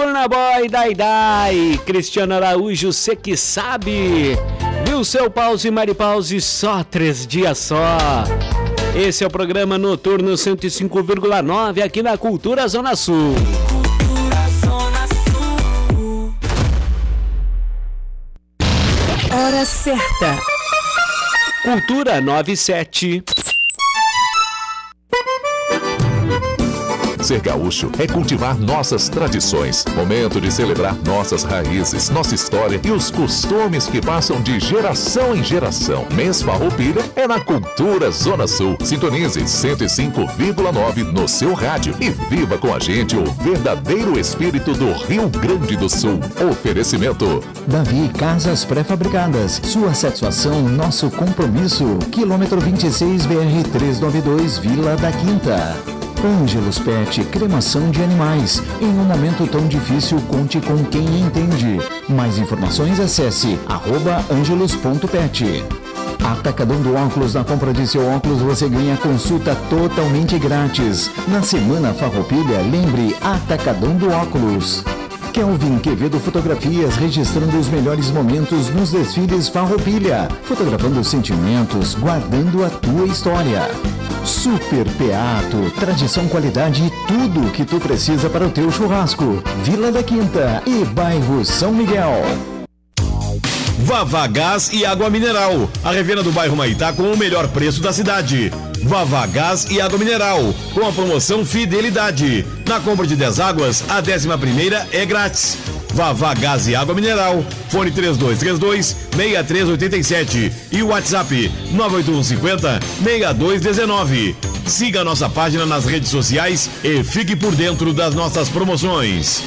Burna Boy, Dai, Cristiano Araújo, cê que sabe. Viu seu Pause e Mari Pause, só 3 dias só. Esse é o programa Noturno 105,9 aqui na Cultura Zona Sul. Hora certa. Cultura 97. Ser gaúcho é cultivar nossas tradições. Momento de celebrar nossas raízes, nossa história e os costumes que passam de geração em geração. Mês Farroupilha é na Cultura Zona Sul. Sintonize 105,9 no seu rádio e viva com a gente o verdadeiro espírito do Rio Grande do Sul. Oferecimento Davi Casas Pré-Fabricadas. Sua satisfação, nosso compromisso. Quilômetro 26 BR 392, Vila da Quinta. Ângelos Pet, cremação de animais. Em um momento tão difícil, conte com quem entende. Mais informações, acesse @angelos.pet. Atacadão do Óculos. Na compra de seu óculos você ganha consulta totalmente grátis. Na Semana Farroupilha, lembre Atacadão do Óculos. Kelvin Quevedo Fotografias, registrando os melhores momentos nos desfiles Farroupilha, fotografando sentimentos, guardando a tua história. Super Peato, tradição, qualidade e tudo o que tu precisa para o teu churrasco. Vila da Quinta e bairro São Miguel. Vavá Gás e Água Mineral, a revenda do bairro Maitá com o melhor preço da cidade. Vavá Gás e Água Mineral, com a promoção Fidelidade. Na compra de 10 águas, a 11ª é grátis. Vavá Gás e Água Mineral, fone 3232-6387 e o WhatsApp 98150-6219. Siga a nossa página nas redes sociais e fique por dentro das nossas promoções.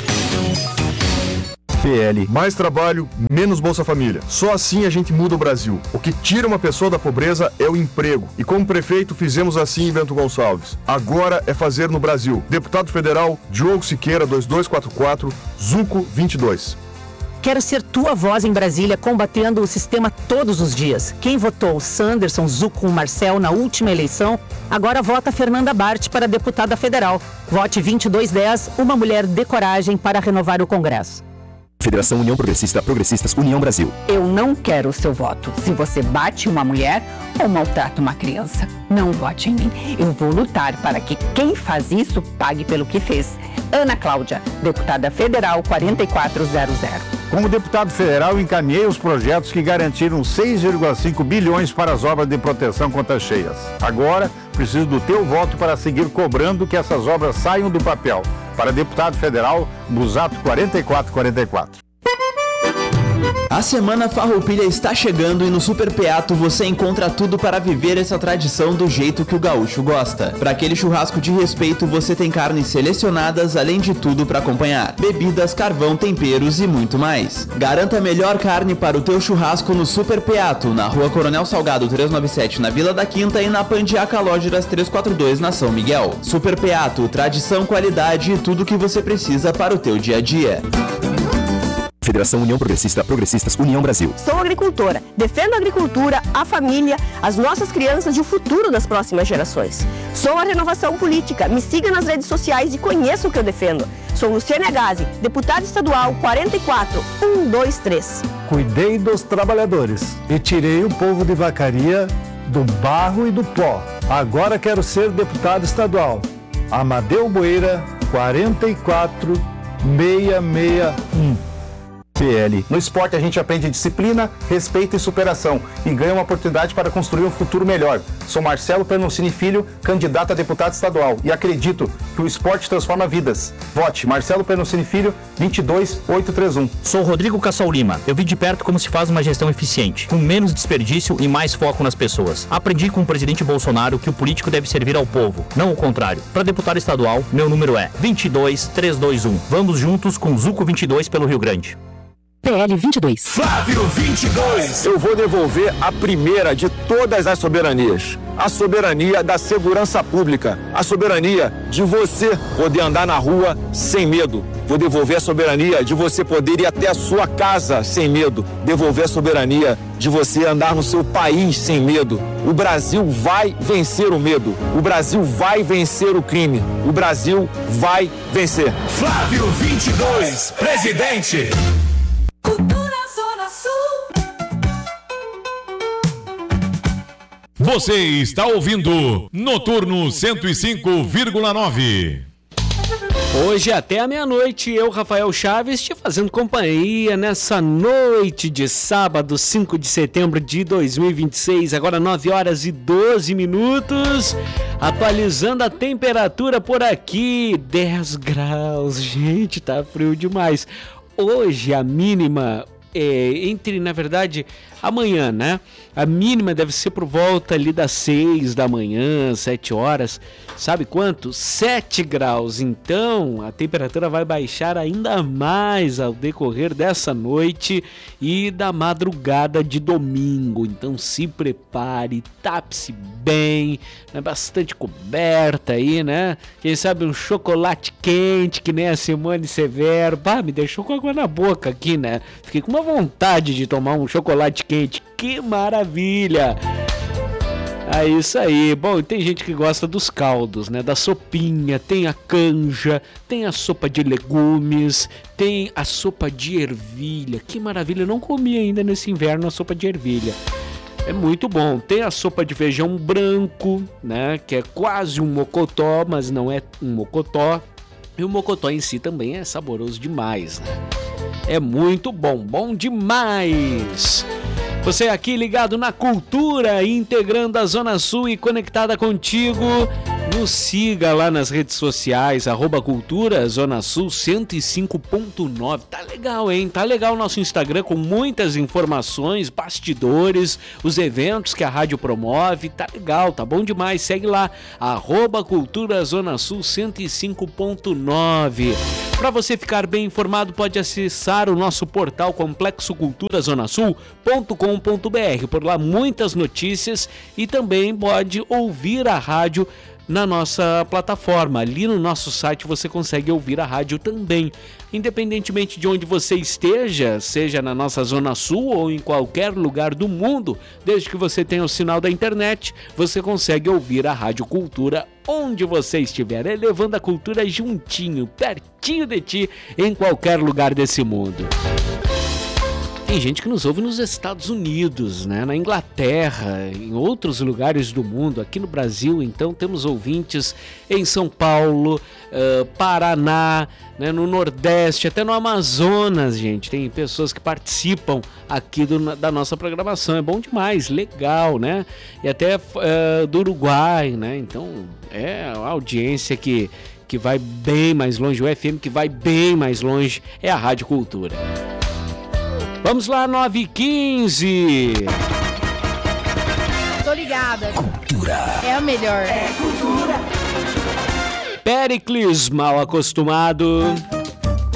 PL. Mais trabalho, menos Bolsa Família. Só assim a gente muda o Brasil. O que tira uma pessoa da pobreza é o emprego. E como prefeito fizemos assim em Bento Gonçalves. Agora é fazer no Brasil. Deputado Federal, Diogo Siqueira, 2244, Zuco 22. Quero ser tua voz em Brasília, combatendo o sistema todos os dias. Quem votou Sanderson, Zuco, Marcel na última eleição, agora vota Fernanda Bart para deputada federal. Vote 2210, uma mulher de coragem para renovar o Congresso. Federação União Progressista, Progressistas União Brasil. Eu não quero o seu voto. Se você bate uma mulher ou maltrata uma criança, não vote em mim. Eu vou lutar para que quem faz isso pague pelo que fez. Ana Cláudia, deputada federal 4400. Como deputado federal, encaminhei os projetos que garantiram 6,5 bilhões para as obras de proteção contra cheias. Agora, preciso do teu voto para seguir cobrando que essas obras saiam do papel. Para deputado federal, Busato 4444. A Semana Farroupilha está chegando e no Super Peato você encontra tudo para viver essa tradição do jeito que o gaúcho gosta. Para aquele churrasco de respeito, você tem carnes selecionadas, além de tudo para acompanhar: bebidas, carvão, temperos e muito mais. Garanta a melhor carne para o teu churrasco no Super Peato, na Rua Coronel Salgado 397, na Vila da Quinta, e na Pandiaca Lógeras 342, na São Miguel. Super Peato, tradição, qualidade e tudo o que você precisa para o teu dia a dia. Federação União Progressista, Progressistas União Brasil. Sou agricultora, defendo a agricultura, a família, as nossas crianças e o futuro das próximas gerações. Sou a Renovação Política, me siga nas redes sociais e conheça o que eu defendo. Sou Luciana Gazi, deputada estadual 44123. Cuidei dos trabalhadores e tirei o povo de Vacaria do barro e do pó. Agora quero ser deputado estadual. Amadeu Boeira 44661. PL. No esporte a gente aprende disciplina, respeito e superação e ganha uma oportunidade para construir um futuro melhor. Sou Marcelo Pernoncini Filho, candidato a deputado estadual, e acredito que o esporte transforma vidas. Vote Marcelo Pernoncini Filho, 22831. Sou Rodrigo Cassol Lima. Eu vi de perto como se faz uma gestão eficiente, com menos desperdício e mais foco nas pessoas. Aprendi com o presidente Bolsonaro que o político deve servir ao povo, não o contrário. Para deputado estadual, meu número é 22321. Vamos juntos com Zuco 22 pelo Rio Grande. PL 22. Flávio 22. Eu vou devolver a primeira de todas as soberanias. A soberania da segurança pública. A soberania de você poder andar na rua sem medo. Vou devolver a soberania de você poder ir até a sua casa sem medo. Devolver a soberania de você andar no seu país sem medo. O Brasil vai vencer o medo. O Brasil vai vencer o crime. O Brasil vai vencer. Flávio 22, presidente. Cultura Zona Sul. Você está ouvindo Noturno 105,9. Hoje até a meia-noite, eu, Rafael Chaves, te fazendo companhia nessa noite de sábado, 5 de setembro de 2026, agora 9 horas e 12 minutos, atualizando a temperatura por aqui, 10 graus, gente, tá frio demais. Hoje a mínima na verdade, amanhã, né? A mínima deve ser por volta ali das 6 da manhã, 7 horas. Sabe quanto? 7 graus. Então, a temperatura vai baixar ainda mais ao decorrer dessa noite e da madrugada de domingo. Então, se prepare, tape-se bem, né? Bastante coberta aí, né? Quem sabe um chocolate quente, que nem a Simone Severo. Me deixou com água na boca aqui, né? Fiquei com uma vontade de tomar um chocolate quente. Que maravilha! É isso aí. Bom, tem gente que gosta dos caldos, né? Da sopinha, tem a canja, tem a sopa de legumes, tem a sopa de ervilha. Que maravilha! Eu não comi ainda nesse inverno a sopa de ervilha. É muito bom. Tem a sopa de feijão branco, né? Que é quase um mocotó, mas não é um mocotó. E o mocotó em si também é saboroso demais, né? É muito bom, bom demais! Você aqui ligado na cultura, integrando a Zona Sul e conectada contigo. Nos siga lá nas redes sociais, @cultura Zona Sul 105.9. Tá legal, hein? Tá legal o nosso Instagram com muitas informações, bastidores, os eventos que a rádio promove. Tá legal, tá bom demais. Segue lá, @cultura Zona Sul 105.9. Para você ficar bem informado, pode acessar o nosso portal complexoculturazonasul.com.br. Por lá muitas notícias e também pode ouvir a rádio na nossa plataforma. Ali no nosso site você consegue ouvir a rádio também. Independentemente de onde você esteja, seja na nossa Zona Sul ou em qualquer lugar do mundo, desde que você tenha o sinal da internet, você consegue ouvir a Rádio Cultura onde você estiver, levando a cultura juntinho, pertinho de ti, em qualquer lugar desse mundo. Tem gente que nos ouve nos Estados Unidos, né? Na Inglaterra, em outros lugares do mundo, aqui no Brasil, então temos ouvintes em São Paulo, Paraná, né? No Nordeste, até no Amazonas, gente. Tem pessoas que participam aqui da nossa programação, é bom demais, legal, né? E até do Uruguai, né? Então é uma audiência que vai bem mais longe, o FM que vai bem mais longe é a Rádio Cultura. Vamos lá, 9h15. Tô ligada. Cultura. É a melhor. É cultura. Péricles, mal acostumado.